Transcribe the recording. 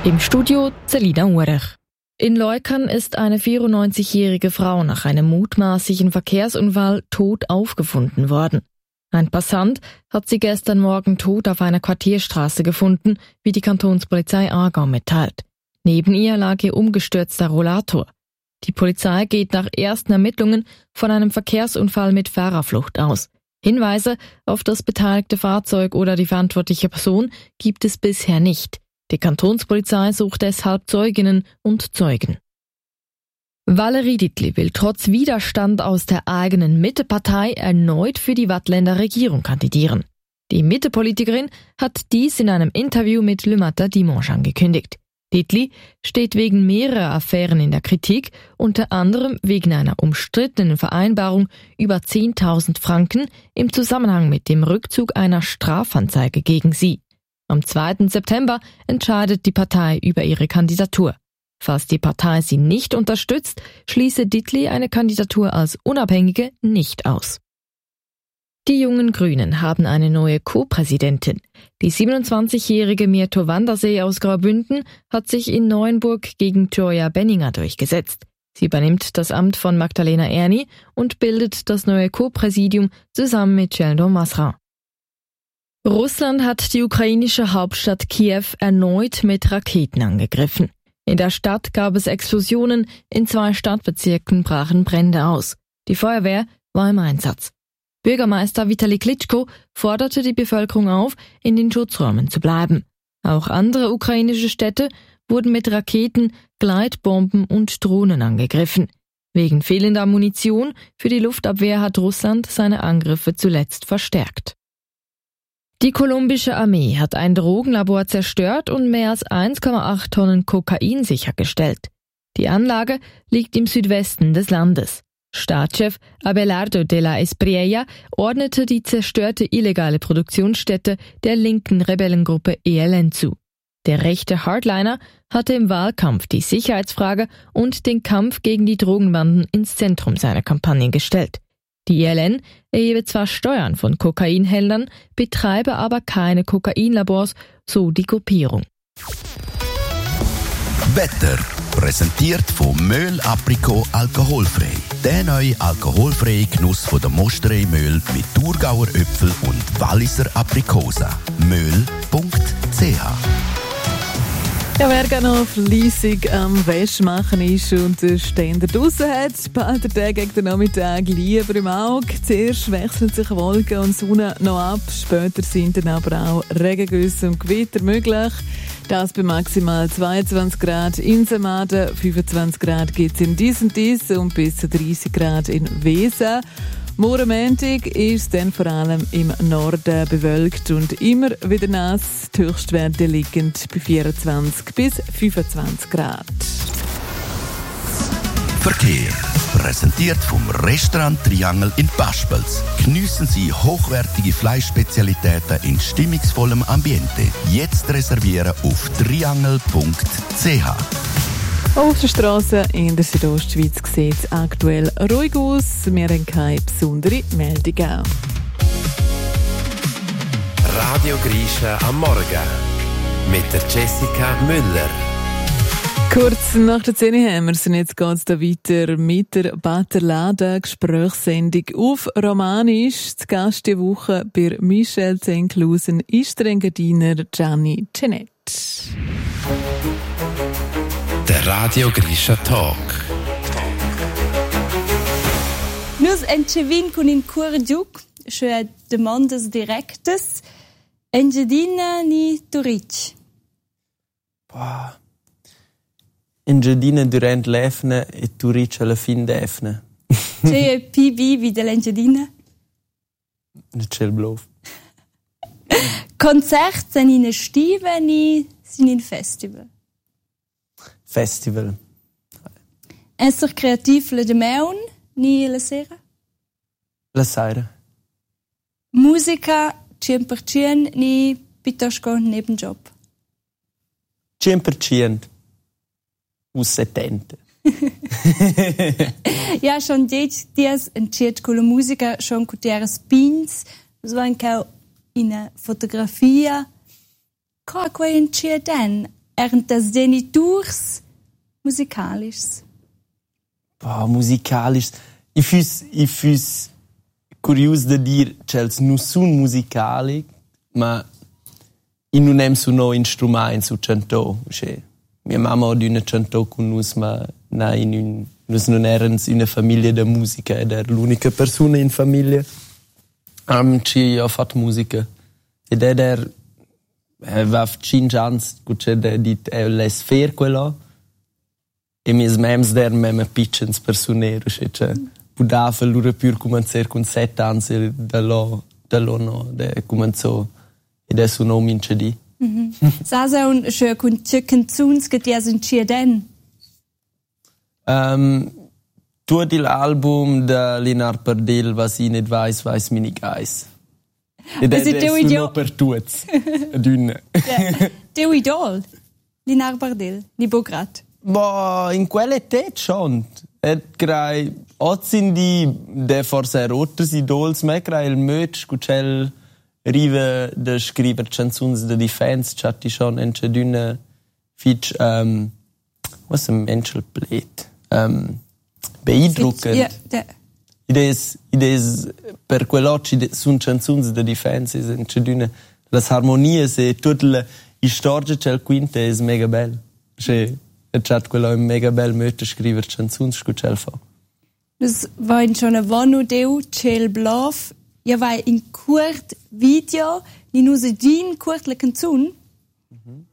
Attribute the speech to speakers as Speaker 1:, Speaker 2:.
Speaker 1: Im Studio Celina Urech. In Leukern ist eine 94-jährige Frau nach einem mutmaßlichen Verkehrsunfall tot aufgefunden worden. Ein Passant hat sie gestern Morgen tot auf einer Quartierstraße gefunden, wie die Kantonspolizei Aargau mitteilt. Neben ihr lag ihr umgestürzter Rollator. Die Polizei geht nach ersten Ermittlungen von einem Verkehrsunfall mit Fahrerflucht aus. Hinweise auf das beteiligte Fahrzeug oder die verantwortliche Person gibt es bisher nicht. Die Kantonspolizei sucht deshalb Zeuginnen und Zeugen. Valerie Dittli will trotz Widerstand aus der eigenen Mittepartei erneut für die Waadtländer Regierung kandidieren. Die Mittepolitikerin hat dies in einem Interview mit Le Matin Dimanche angekündigt. Dittli steht wegen mehrerer Affären in der Kritik, unter anderem wegen einer umstrittenen Vereinbarung über 10.000 Franken im Zusammenhang mit dem Rückzug einer Strafanzeige gegen sie. Am 2. September entscheidet die Partei über ihre Kandidatur. Falls die Partei sie nicht unterstützt, schließe Dittli eine Kandidatur als Unabhängige nicht aus. Die Jungen Grünen haben eine neue Co-Präsidentin. Die 27-jährige Mirto Wandersee aus Graubünden hat sich in Neuenburg gegen Joya Benninger durchgesetzt. Sie übernimmt das Amt von Magdalena Erni und bildet das neue Co-Präsidium zusammen mit Sheldon Masra. Russland hat die ukrainische Hauptstadt Kiew erneut mit Raketen angegriffen. In der Stadt gab es Explosionen, in 2 Stadtbezirken brachen Brände aus. Die Feuerwehr war im Einsatz. Bürgermeister Vitali Klitschko forderte die Bevölkerung auf, in den Schutzräumen zu bleiben. Auch andere ukrainische Städte wurden mit Raketen, Gleitbomben und Drohnen angegriffen. Wegen fehlender Munition für die Luftabwehr hat Russland seine Angriffe zuletzt verstärkt. Die kolumbische Armee hat ein Drogenlabor zerstört und mehr als 1,8 Tonnen Kokain sichergestellt. Die Anlage liegt im Südwesten des Landes. Staatschef Abelardo de la Espriella ordnete die zerstörte illegale Produktionsstätte der linken Rebellengruppe ELN zu. Der rechte Hardliner hatte im Wahlkampf die Sicherheitsfrage und den Kampf gegen die Drogenbanden ins Zentrum seiner Kampagne gestellt. Die ELN erhebe zwar Steuern von Kokainhändlern, betreibe aber keine Kokainlabors, so die Gruppierung.
Speaker 2: Wetter präsentiert von Möhl Aprikot alkoholfrei. Der neue alkoholfreie Genuss von der Mosterei Möhl mit Thurgauer Äpfel und Walliser Aprikosa. Möhl.ch.
Speaker 3: Ja, wer gerne noch fleissig am Wäschmachen ist und den Ständer draussen hat, behaltet den gegen den Nachmittag lieber im Auge. Zuerst wechseln sich Wolken und Sonne noch ab, später sind dann aber auch Regengüsse und Gewitter möglich. Das bei maximal 22 Grad in Samaden, 25 Grad gibt es in Dies und bis zu 30 Grad in Wesen. Morgen Montag ist dann vor allem im Norden bewölkt und immer wieder nass. Die Höchstwerte liegen bei 24 bis 25 Grad.
Speaker 2: Verkehr präsentiert vom Restaurant Triangel in Paspels. Geniessen Sie hochwertige Fleischspezialitäten in stimmungsvollem Ambiente. Jetzt reservieren auf triangel.ch.
Speaker 3: Auf der Straße in der Südostschweiz sieht es aktuell ruhig aus. Wir haben keine besondere Meldungen.
Speaker 4: Radio Grisha am Morgen mit der Jessica Müller.
Speaker 3: Kurz nach der 10 haben wir es. Jetzt geht es weiter mit der Batterlada Gesprächssendung auf Romanisch. Zu Gast die Woche bei Michel Zenklusen ist der Engadiner Gianni Cenet.
Speaker 4: Der Radio Grisha Talk.
Speaker 5: Nus encevin con in curgiuc, cioè demandas directas, Engadina ni Turic.
Speaker 6: Boah. Engadina durant l'Efne e Turic alla fin d'Efne.
Speaker 5: C'è più vivi dell'Engadina?
Speaker 6: Non c'è il bluff.
Speaker 5: Konzert sind in Stive ni sind in Festival.
Speaker 6: Festival.
Speaker 5: Esser creativ le de meun ni la sera?
Speaker 6: La sera.
Speaker 5: Musica 100% ni piuttosto Nebenjob?
Speaker 6: 100%. Aus 70.
Speaker 5: Ja, schon dies entschied con la musica, schon con tieras pins, so anche in fotografia. Qua entschied den? erano das genitors musicalisches?
Speaker 6: Musicalisches. Ich füs curioso de dir, che non sono musicali, ma in non hem suono instrumenti su cantò. Mia mamma ha una cantò con noi, ma noi non erano una famiglia di musica, ed era l'unica persona in famiglia che ha fatto musica. Ed aveva 5 anni, che dit les fer quello, e mis mems der meme piccins personero, cioè budava lura pur cominciare con 7 anni da lo no, de cominciò ed è su nome in CD.
Speaker 5: Sasa un schön con canzuns che ti sind chieden.
Speaker 6: Tutto l'album da Linar Pardel, was ich nicht weiß mir nicht eis. Ed è solo per tutti.
Speaker 5: Teu idol, Linar Pardel, ni Bograt.
Speaker 6: In quell'età schon. Oggi sind die forse rotes idols, ma il möch cucel rive de scriver canzuns de defense, chatti schon ence d'una fitch was ein Menschel blöd. Beeindruckend.
Speaker 5: Ja.
Speaker 6: Idees per quell'occhi sono canzuns de defense, ence d'una las harmonies e tutta la storia c'è il quinto è mega bella. Cioè, chat quello è mega bel möchte scriver canzuns scucel fa.
Speaker 5: Das war in schon a vonu deu cel blof. Ja, vai in kurt video, ni nuse din kurt le canzun.